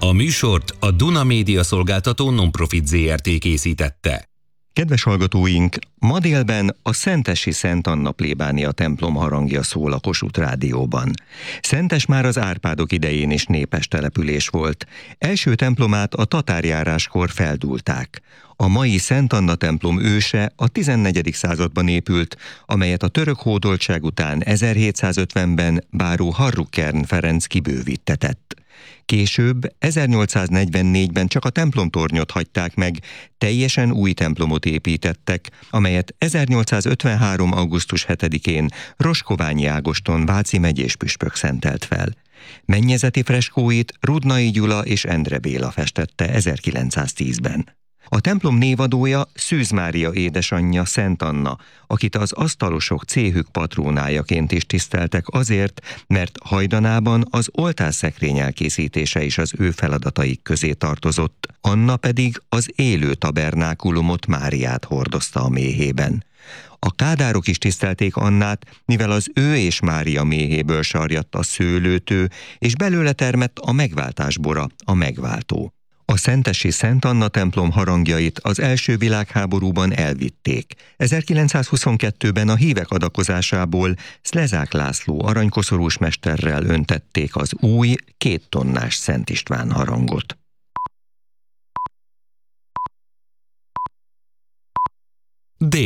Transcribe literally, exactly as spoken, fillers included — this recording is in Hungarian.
A műsort a Duna Média Szolgáltató Nonprofit zé er té készítette. Kedves hallgatóink, ma délben a szentesi Szent Anna plébánia templom harangja szól a Kossuth Rádióban. Szentes már az Árpádok idején is népes település volt. Első templomát a tatárjáráskor feldúlták. A mai Szent Anna templom őse a tizennegyedik században épült, amelyet a török hódoltság után ezerhétszázötvenben báró Harrukkern Ferenc kibővítetett. Később, ezernyolcszáznegyvennégyben csak a templomtornyot hagyták meg, teljesen új templomot építettek, amelyet ezernyolcszázötvenhárom. augusztus hetedikén Roskoványi Ágoston váci megyés püspök szentelt fel. Mennyezeti freskóit Rudnai Gyula és Endre Béla festette ezerkilencszáztízben. A templom névadója Szűz Mária édesanyja, Szent Anna, akit az asztalosok céhük patrónájaként is tiszteltek azért, mert hajdanában az oltárszekrény elkészítése is az ő feladataik közé tartozott, Anna pedig az élő tabernákulumot, Máriát hordozta a méhében. A kádárok is tisztelték Annát, mivel az ő és Mária méhéből sarjadt a szőlőtő, és belőle termett a megváltásbora, a megváltó. A szentesi Szent Anna templom harangjait az első világháborúban elvitték. ezerkilencszázhuszonkettőben a hívek adakozásából Szlezák László aranykoszorús mesterrel öntették az új, két tonnás Szent István harangot.